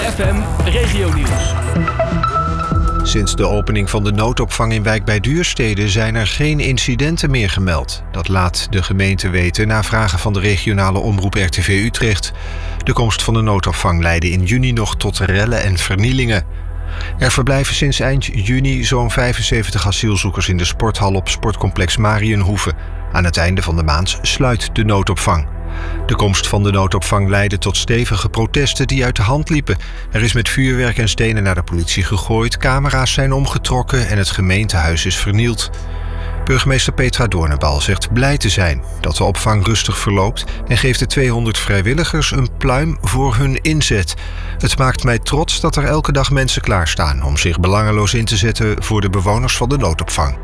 FM Regionieuws. Sinds de opening van de noodopvang in Wijk bij Duurstede zijn er geen incidenten meer gemeld. Dat laat de gemeente weten na vragen van de regionale omroep RTV Utrecht. De komst van de noodopvang leidde in juni nog tot rellen en vernielingen. Er verblijven sinds eind juni zo'n 75 asielzoekers in de sporthal op sportcomplex Mariënhoeve. Aan het einde van de maand sluit de noodopvang. De komst van de noodopvang leidde tot stevige protesten die uit de hand liepen. Er is met vuurwerk en stenen naar de politie gegooid, camera's zijn omgetrokken en het gemeentehuis is vernield. Burgemeester Petra Doornenbal zegt blij te zijn dat de opvang rustig verloopt en geeft de 200 vrijwilligers een pluim voor hun inzet. Het maakt mij trots dat er elke dag mensen klaarstaan om zich belangeloos in te zetten voor de bewoners van de noodopvang.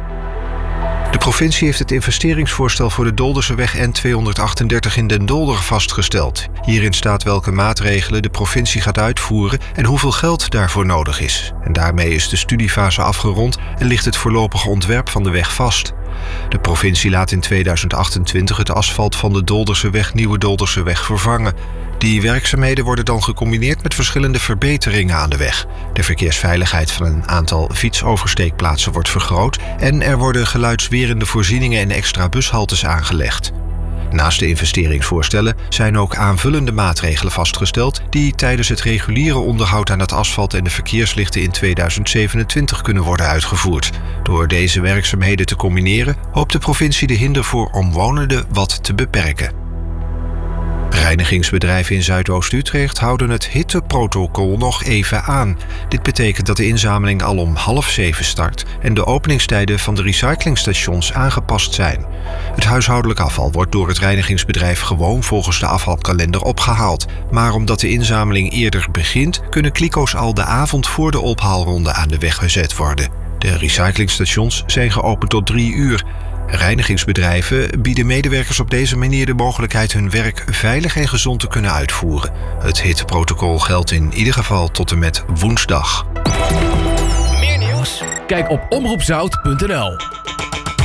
De provincie heeft het investeringsvoorstel voor de Dolderseweg N238 in Den Dolder vastgesteld. Hierin staat welke maatregelen de provincie gaat uitvoeren en hoeveel geld daarvoor nodig is. En daarmee is de studiefase afgerond en ligt het voorlopige ontwerp van de weg vast. De provincie laat in 2028 het asfalt van de Dolderseweg Nieuwe Dolderseweg vervangen. Die werkzaamheden worden dan gecombineerd met verschillende verbeteringen aan de weg. De verkeersveiligheid van een aantal fietsoversteekplaatsen wordt vergroot en er worden geluidswerende voorzieningen en extra bushaltes aangelegd. Naast de investeringsvoorstellen zijn ook aanvullende maatregelen vastgesteld die tijdens het reguliere onderhoud aan het asfalt en de verkeerslichten in 2027 kunnen worden uitgevoerd. Door deze werkzaamheden te combineren hoopt de provincie de hinder voor omwonenden wat te beperken. Reinigingsbedrijven in Zuidoost-Utrecht houden het hitteprotocol nog even aan. Dit betekent dat de inzameling al om 6:30 start en de openingstijden van de recyclingstations aangepast zijn. Het huishoudelijk afval wordt door het reinigingsbedrijf gewoon volgens de afvalkalender opgehaald. Maar omdat de inzameling eerder begint, kunnen kliko's al de avond voor de ophaalronde aan de weg gezet worden. De recyclingstations zijn geopend tot 3 uur. Reinigingsbedrijven bieden medewerkers op deze manier de mogelijkheid hun werk veilig en gezond te kunnen uitvoeren. Het hitteprotocol geldt in ieder geval tot en met woensdag. Meer nieuws? Kijk op omroepzout.nl.